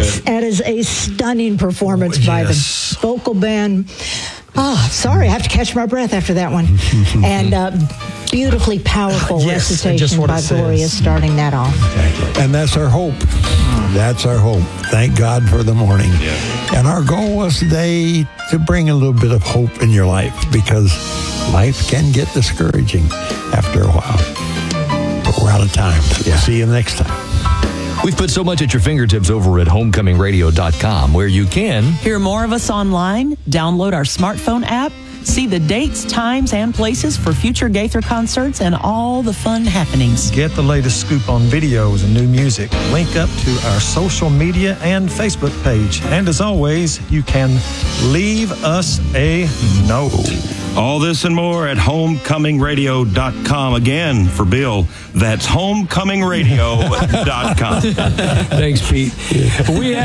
That is a stunning performance by the vocal band. Sorry, I have to catch my breath after that one. And beautifully powerful recitation by Gloria starting that off. Exactly. And that's our hope. That's our hope. Thank God for the morning. Yeah. And our goal was today to bring a little bit of hope in your life, because life can get discouraging after a while. But we're out of time. We'll see you next time. We've put so much at your fingertips over at homecomingradio.com, where you can hear more of us online, download our smartphone app, see the dates, times, and places for future Gaither concerts, and all the fun happenings. Get the latest scoop on videos and new music. Link up to our social media and Facebook page. And as always, you can leave us a note. All this and more at homecomingradio.com. Again, for Bill, that's homecomingradio.com. Thanks, Pete. We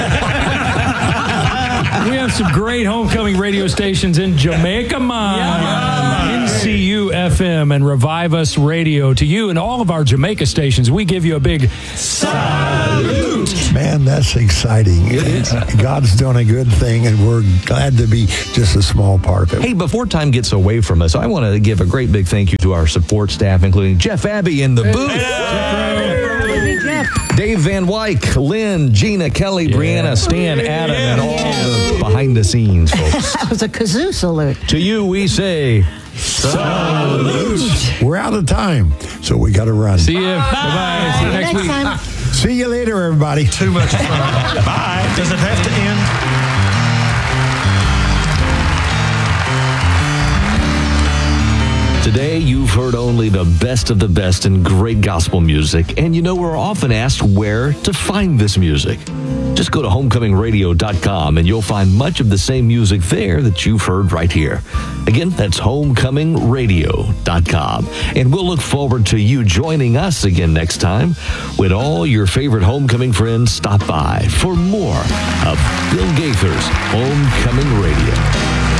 have some great homecoming radio stations in Jamaica Mine, NCU FM, and Revive Us Radio. To you and all of our Jamaica stations, we give you a big salute. Man, that's exciting. God's doing a good thing, and we're glad to be just a small part of it. Hey, before time gets away from us, I want to give a great big thank you to our support staff, including Jeff Abbey in the booth. Dave Van Wyk, Lynn, Gina, Kelly, Brianna, Stan, Adam, and all the behind-the-scenes folks. That was a kazoo salute. To you, we say, salute. We're out of time, so we got to run. See you. Bye-bye. See you next week. Time. See you later, everybody. Too much fun. Bye. Does it have to end? Today, you've heard only the best of the best in great gospel music, and you know we're often asked where to find this music. Just go to homecomingradio.com and you'll find much of the same music there that you've heard right here. Again, that's homecomingradio.com. And we'll look forward to you joining us again next time when all your favorite homecoming friends stop by for more of Bill Gaither's Homecoming Radio.